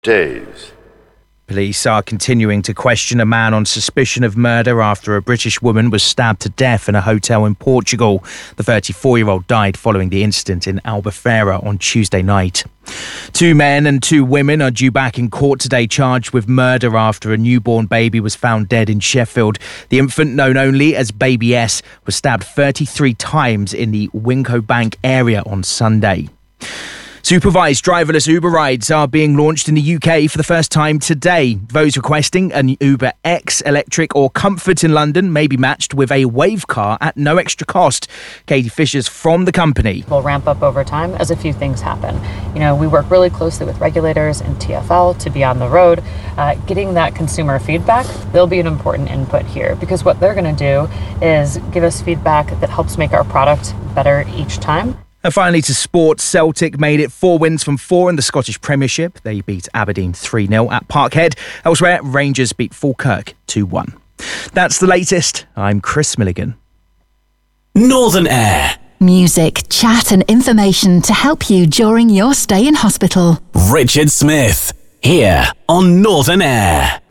days. Police are continuing to question a man on suspicion of murder after a British woman was stabbed to death in a hotel in Portugal. The 34-year-old died following the incident in Albufeira on Tuesday night. 2 men and 2 women are due back in court today charged with murder after a newborn baby was found dead in Sheffield. The infant, known only as Baby S, was stabbed 33 times in the Winco Bank area on Sunday. Supervised driverless Uber rides are being launched in the UK for the first time today. Those requesting an Uber X, electric or comfort in London may be matched with a Wave car at no extra cost. Katie Fishers from the company. We'll ramp up over time as a few things happen. We work really closely with regulators and TfL to be on the road. Getting that consumer feedback, they'll be an important input here because what they're going to do is give us feedback that helps make our product better each time. And finally to sport, Celtic made it 4 wins from 4 in the Scottish Premiership. They beat Aberdeen 3-0 at Parkhead. Elsewhere, Rangers beat Falkirk 2-1. That's the latest. I'm Chris Milligan. Northern Air. Music, chat and information to help you during your stay in hospital. Richard Smith, here on Northern Air.